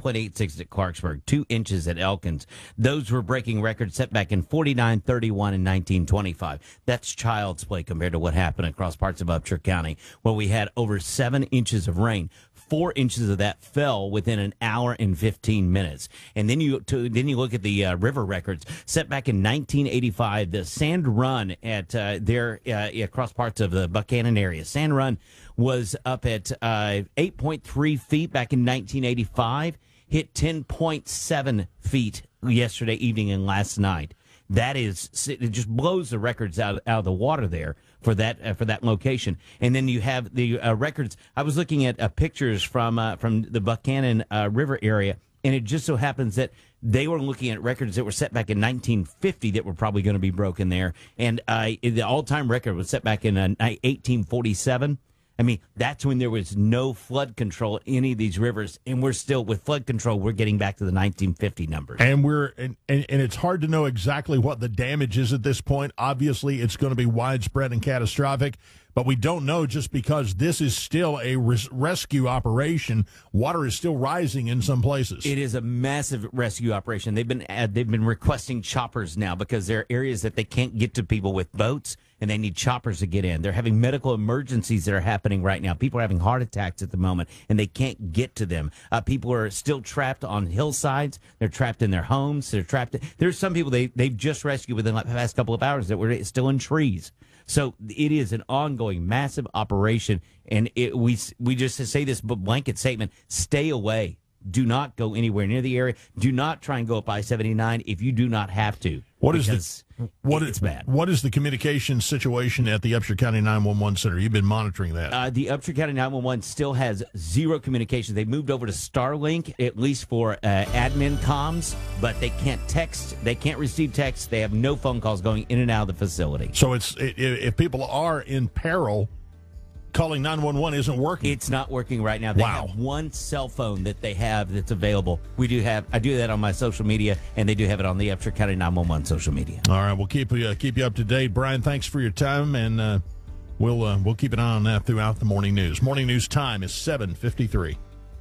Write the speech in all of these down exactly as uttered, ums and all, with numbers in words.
point eight six at Clarksburg, two inches at Elkins. Those were breaking records set back in forty-nine thirty-one and nineteen twenty-five. That's child's play compared to what happened across parts of Upshur County, where we had over seven inches of rain. Four inches of that fell within an hour and fifteen minutes. And then you to, then you look at the uh, river records set back in nineteen eighty-five. The Sand Run at uh, there uh, across parts of the Buchanan area. Sand Run was up at uh, eight point three feet back in nineteen eighty-five. Hit ten point seven feet yesterday evening and last night. That is, it just blows the records out, out of the water there for that uh, for that location. And then you have the uh, records. I was looking at uh, pictures from uh, from the Buchanan uh, River area, and it just so happens that they were looking at records that were set back in nineteen fifty that were probably going to be broken there. And uh, the all-time record was set back in uh, eighteen forty-seven. I mean, that's when there was no flood control in any of these rivers, and we're still, with flood control, we're getting back to the nineteen fifty numbers. And we're and, and, and it's hard to know exactly what the damage is at this point. Obviously, it's going to be widespread and catastrophic, but we don't know just because this is still a res- rescue operation. Water is still rising in some places. It is a massive rescue operation. They've been uh, they've been requesting choppers now because there are areas that they can't get to people with boats, and they need choppers to get in. They're having medical emergencies that are happening right now. People are having heart attacks at the moment, and they can't get to them. Uh, people are still trapped on hillsides. They're trapped in their homes. They're trapped. There's some people they, they've just rescued within the past couple of hours that were still in trees. So it is an ongoing, massive operation, and it, we we just say this blanket statement: stay away. Do not go anywhere near the area. Do not try and go up I seventy-nine if you do not have to. What is the what it's is, bad? What is the communication situation at the Upshur County nine one one Center? You've been monitoring that. Uh, the Upshur County nine one one still has zero communication. They moved over to Starlink, at least for uh, admin comms, but they can't text. They can't receive text. They have no phone calls going in and out of the facility. So it's if, if people are in peril, calling nine one one isn't working. It's not working right now. They Wow. have one cell phone that they have that's available. We do have, I do that on my social media, and they do have it on the Upshur County nine one one social media. All right, we'll keep you uh, keep you up to date, Brian. Thanks for your time, and uh, we'll uh, we'll keep an eye on that throughout the morning news. Morning news time is seven fifty-three.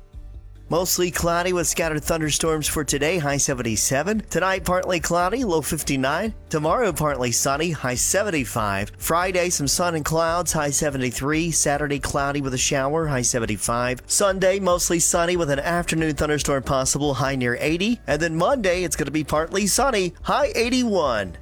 Mostly cloudy with scattered thunderstorms for today, high seventy-seven. Tonight, partly cloudy, low fifty-nine. Tomorrow, partly sunny, high seventy-five. Friday, some sun and clouds, high seventy-three. Saturday, cloudy with a shower, high seventy-five. Sunday, mostly sunny with an afternoon thunderstorm possible, high near eighty. And then Monday, it's going to be partly sunny, high eighty-one.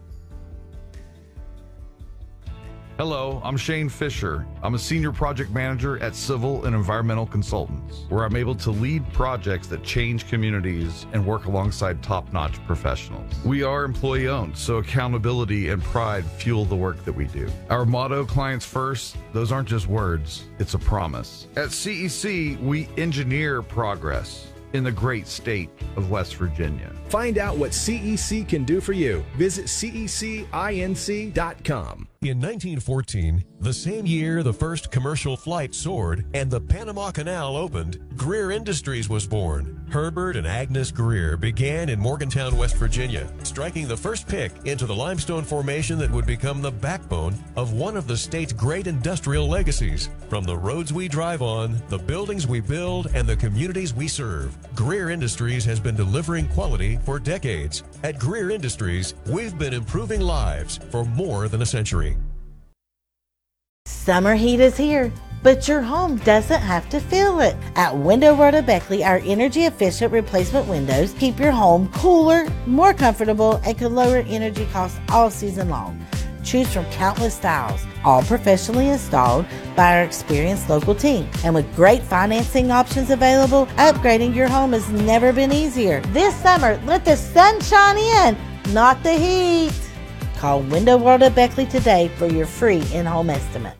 Hello, I'm Shane Fisher. I'm a senior project manager at Civil and Environmental Consultants, where I'm able to lead projects that change communities and work alongside top-notch professionals. We are employee-owned, so accountability and pride fuel the work that we do. Our motto, clients first, those aren't just words, it's a promise. At C E C, we engineer progress in the great state of West Virginia. Find out what C E C can do for you. Visit C E C inc dot com. In nineteen fourteen, the same year the first commercial flight soared and the Panama Canal opened, Greer Industries was born. Herbert and Agnes Greer began in Morgantown, West Virginia, striking the first pick into the limestone formation that would become the backbone of one of the state's great industrial legacies. From the roads we drive on, the buildings we build, and the communities we serve, Greer Industries has been delivering quality for decades. At Greer Industries, we've been improving lives for more than a century. Summer heat is here, but your home doesn't have to feel it. At Window World of Beckley, our energy-efficient replacement windows keep your home cooler, more comfortable, and can lower energy costs all season long. Choose from countless styles, all professionally installed by our experienced local team. And with great financing options available, upgrading your home has never been easier. This summer, let the sun shine in, not the heat. Call Window World of Beckley today for your free in-home estimate.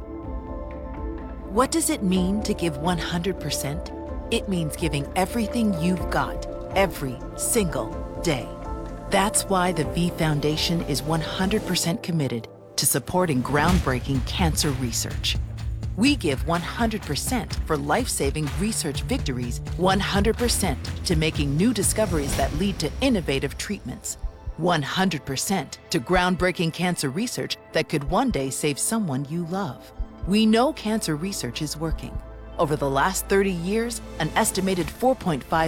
What does it mean to give one hundred percent? It means giving everything you've got, every single day. That's why the V Foundation is one hundred percent committed to supporting groundbreaking cancer research. We give one hundred percent for life-saving research victories, one hundred percent to making new discoveries that lead to innovative treatments, one hundred percent to groundbreaking cancer research that could one day save someone you love. We know cancer research is working. Over the last thirty years, an estimated four point five